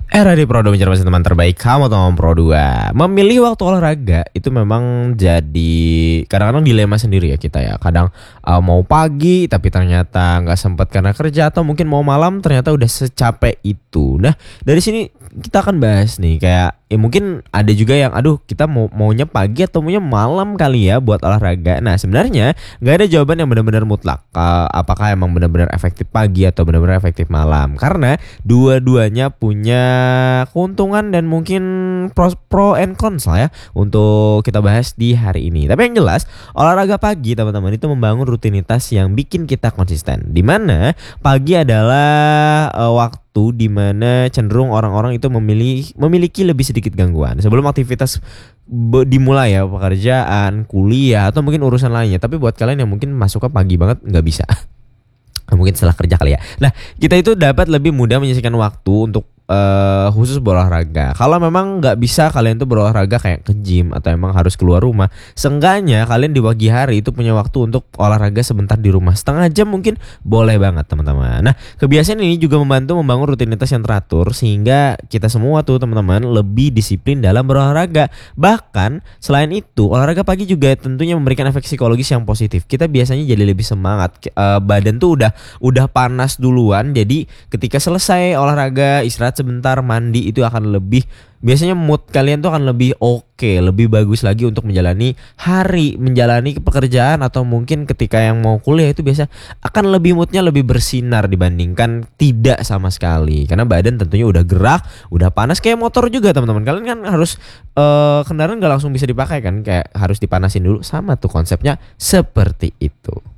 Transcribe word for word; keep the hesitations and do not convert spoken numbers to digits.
Era di Pro dua mencari teman terbaik kamu teman Pro dua. Memilih waktu olahraga itu memang jadi kadang-kadang dilema sendiri ya kita ya. Kadang uh, mau pagi tapi ternyata nggak sempat karena kerja, atau mungkin mau malam ternyata udah secapek itu. Nah, dari sini kita akan bahas nih kayak ya mungkin ada juga yang aduh kita mau maunya pagi atau maunya malam kali ya buat olahraga. Nah, sebenarnya nggak ada jawaban yang benar-benar mutlak. Uh, apakah emang benar-benar efektif pagi atau benar-benar efektif malam? Karena dua-duanya punya keuntungan dan mungkin pro, pro and cons lah ya untuk kita bahas di hari ini. Tapi yang jelas olahraga pagi teman-teman itu membangun rutinitas yang bikin kita konsisten. Dimana pagi adalah uh, waktu dimana cenderung orang-orang itu memilih, memiliki lebih sedikit gangguan sebelum aktivitas be, dimulai ya, pekerjaan, kuliah atau mungkin urusan lainnya. Tapi buat kalian yang mungkin masuk ke pagi banget nggak bisa. Mungkin setelah kerja kali ya. Nah, kita itu dapat lebih mudah menyisihkan waktu untuk Uh, khusus berolahraga. Kalau memang nggak bisa kalian tuh berolahraga kayak ke gym atau emang harus keluar rumah, seenggaknya kalian di pagi hari itu punya waktu untuk olahraga sebentar di rumah, setengah jam mungkin boleh banget teman-teman. Nah, kebiasaan ini juga membantu membangun rutinitas yang teratur sehingga kita semua tuh teman-teman lebih disiplin dalam berolahraga. Bahkan selain itu olahraga pagi juga tentunya memberikan efek psikologis yang positif. Kita biasanya jadi lebih semangat, uh, badan tuh udah udah panas duluan, jadi ketika selesai olahraga istirahat sebentar mandi itu akan lebih, biasanya mood kalian tuh akan lebih oke, okay, lebih bagus lagi untuk menjalani hari, menjalani pekerjaan atau mungkin ketika yang mau kuliah itu biasa akan lebih moodnya lebih bersinar dibandingkan tidak sama sekali. Karena badan tentunya udah gerak, udah panas kayak motor juga teman-teman. Kalian kan harus uh, kendaraan gak langsung bisa dipakai kan, kayak harus dipanasin dulu, sama tuh konsepnya seperti itu.